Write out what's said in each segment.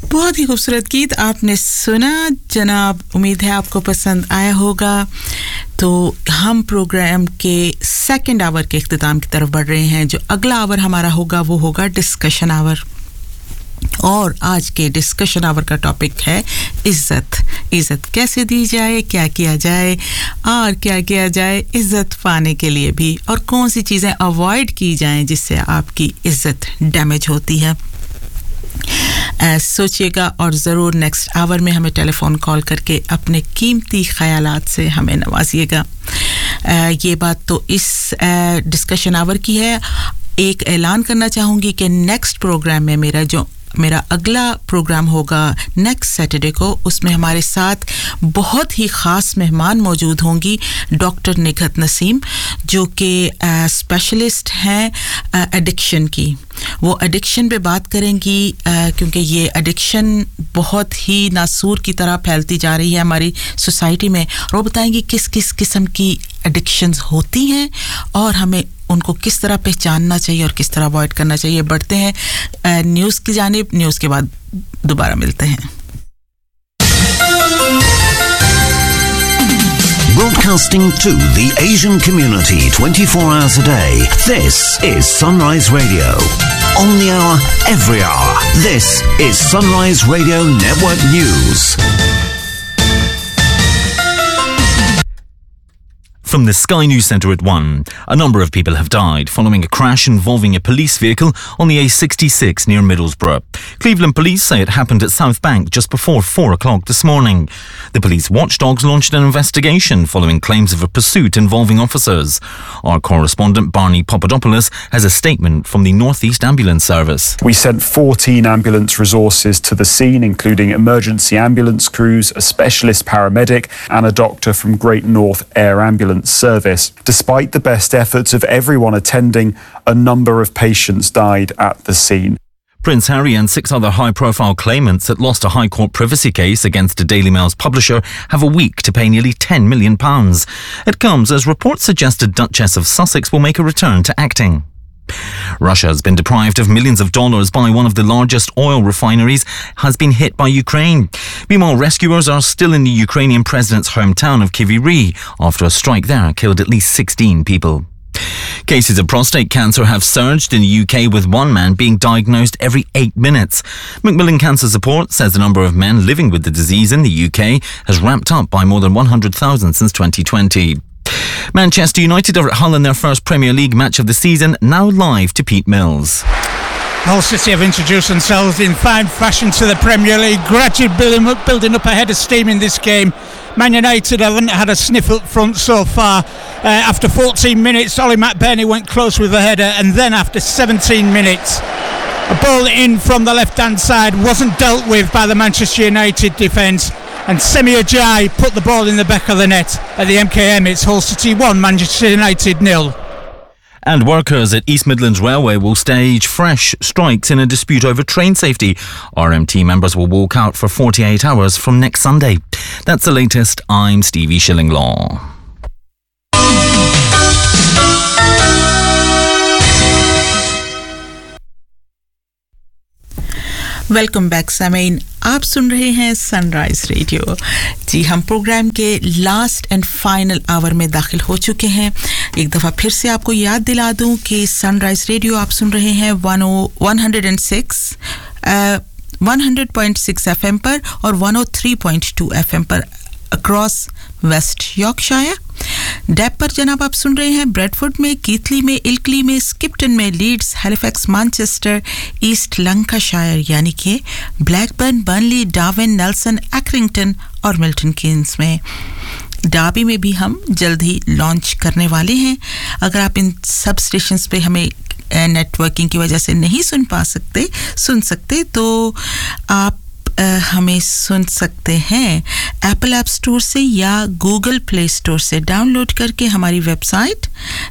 बहुत ही खूबसूरत गीत आपने सुना जनाब उम्मीद है आपको पसंद आया होगा तो हम प्रोग्राम के सेकंड आवर के इख्तिताम की तरफ बढ़ रहे हैं जो अगला आवर हमारा होगा वो होगा डिस्कशन आवर और आज के डिस्कशन आवर का टॉपिक है इज्जत कैसे दी जाए क्या किया जाए और क्या किया जाए इज्जत पाने के लिए भी और कौन सी चीजें अवॉइड की जाएं जिससे आपकी इज्जत डैमेज होती है सोचिएगा और ज़रूर नेक्स्ट आवर में हमें टेलीफोन कॉल करके अपने कीमती ख़यालात से हमें नवाजिएगा ये बात तो इस डिस्कशन आवर की है एक ऐलान करना चाहूँगी कि नेक्स्ट प्रोग्राम में मेरा अगला प्रोग्राम होगा नेक्स्ट सैटरडे को उसमें हमारे साथ बहुत ही ख़ास मेहमान मौजूद होंगी डॉक्टर निघत नसीम जो कि स्पेशलिस्ट हैं एडिक्शन की वो एडिक्शन पे बात करेंगी क्योंकि ये एडिक्शन बहुत ही नासूर की तरह फैलती जा रही है हमारी सोसाइटी में और वो बताएंगी किस किस्म की एडिक्शंस होती हैं और हमें उनको किस तरह पहचानना चाहिए और किस तरह अवॉइड करना चाहिए बढ़ते हैं न्यूज़ की जानिब न्यूज़ के बाद दोबारा मिलते हैं Broadcasting to the Asian community 24 hours a day. This is Sunrise Radio. On the hour, every hour. This is Sunrise Radio Network News. From the Sky News Centre at 1, a number of people have died following a crash involving a police vehicle on the A66 near Middlesbrough. Cleveland police say it happened at South Bank just before 4 o'clock this morning. The police watchdogs launched an investigation following claims of a pursuit involving officers. Our correspondent Barney Papadopoulos has a statement from the North East Ambulance Service. We sent 14 ambulance resources to the scene, including emergency ambulance crews, a specialist paramedic and a doctor from Great North Air Ambulance Service. Despite the best efforts of everyone attending, a number of patients died at the scene. Prince Harry and 6 other high-profile claimants that lost a High Court privacy case against a Daily Mail's publisher have a week to pay nearly £10 million. It comes as reports suggest a Duchess of Sussex will make a return to acting. Russia has been deprived of millions of dollars by one of the largest oil refineries has been hit by Ukraine. Meanwhile, rescuers are still in the Ukrainian president's hometown of Kryvyi after a strike there killed at least 16 people. Cases of prostate cancer have surged in the UK with one man being diagnosed every 8 minutes. Macmillan Cancer Support says the number of men living with the disease in the UK has ramped up by more than 100,000 since 2020. Manchester United are at Hull in their first Premier League match of the season, now live to Pete Mills. Hull City have introduced themselves in fine fashion to the Premier League, gradually building up a head of steam in this game. Man United haven't had a sniff up front so far. After 14 minutes, Ollie McBurney went close with a header, and then after 17 minutes, a ball in from the left-hand side wasn't dealt with by the Manchester United defence, and Semi Ajayi put the ball in the back of the net at the MKM. It's Hull City 1, Manchester United 0. And workers at East Midlands Railway will stage fresh strikes in a dispute over train safety. RMT members will walk out for 48 hours from next Sunday. That's the latest. I'm Stevie Shillinglaw. Welcome back सामीन आप सुन रहे हैं sunrise radio जी हम programme के last and final our में दाखिल हो चुके हैं एक दफ़ा फिर से आपको याद दिला दूं कि सनराइज रेडियो आप सुन रहे हैं 100.6 एफएम पर और 103.2 एफएम पर अक्रॉस वेस्ट यॉर्कशायर डैप पर जनाब आप सुन रहे हैं ब्रेडफोर्ड में कीथली में इल्कली में स्किप्टन में Leeds Halifax Manchester east Lancashire यानी कि ब्लैकबर्न बर्नली डार्विन नेल्सन एक्रिंगटन और मिल्टन कीन्स में डार्बी में भी हम जल्द ही लॉन्च करने वाले हैं अगर आप इन सब स्टेशंस पे हमें नेटवर्किंग की वजह से नहीं सुन सकते तो आप हमें सुन सकते हैं एप्पल ऐप स्टोर से या गूगल प्ले स्टोर से डाउनलोड करके हमारी वेबसाइट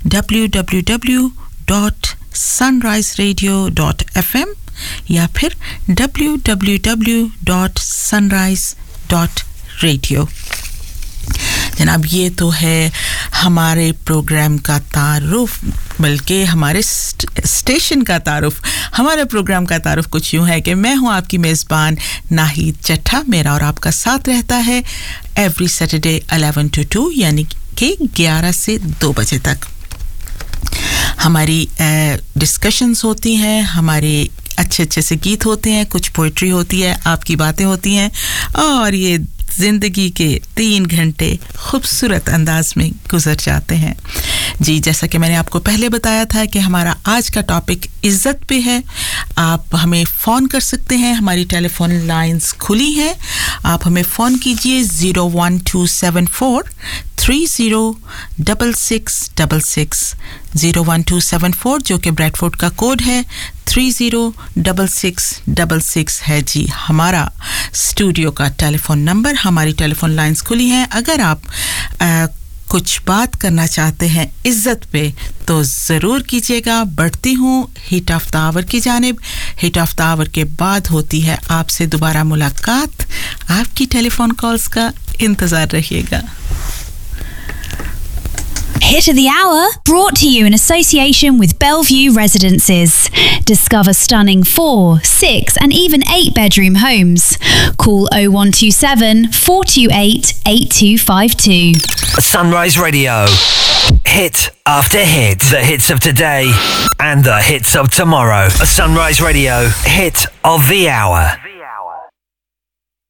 www.sunriseradio.fm या फिर www.sunrise.radio जनाब ये तो है हमारे प्रोग्राम का तारुफ बल्कि हमारे स्टेशन का तारुफ हमारे प्रोग्राम का तारुफ कुछ यूं है कि मैं हूं आपकी मेज़बान नाहिद चट्ठा मेरा और आपका साथ रहता है एवरी सैटरडे 11 to 2 यानी कि 11 से 2 बजे तक हमारी डिस्कशंस होती हैं हमारे अच्छे से गीत होते हैं कुछ पोएट्री होती है आपकी बातें होती हैं और ये ज़िंदगी के 3 घंटे खूबसूरत अंदाज में गुजर जाते हैं जी जैसा कि मैंने आपको पहले बताया था कि हमारा आज का टॉपिक इज्जत पे है आप हमें फ़ोन कर सकते हैं हमारी टेलीफोन लाइंस खुली हैं आप हमें फ़ोन कीजिए 01274 306666 01274 जो कि ब्रैडफोर्ड का कोड है 306666 है जी हमारा स्टूडियो का टेलीफोन नंबर हमारी टेलीफोन लाइंस खुली हैं अगर आप कुछ बात करना चाहते हैं इज्जत पे तो ज़रूर कीजिएगा बढ़ती हूँ हिट ऑफ द आवर की जानिब हिट ऑफ द आवर के बाद होती है आपसे दोबारा मुलाकात आपकी टेलीफोन कॉल्स का इंतज़ार रहिएगा Hit of the Hour, brought to you in association with Bellevue Residences. Discover stunning 4, 6 and even 8 bedroom homes. Call 0127 428 8252. Sunrise Radio. Hit after hit. The hits of today and the hits of tomorrow. Sunrise Radio. Hit of the Hour.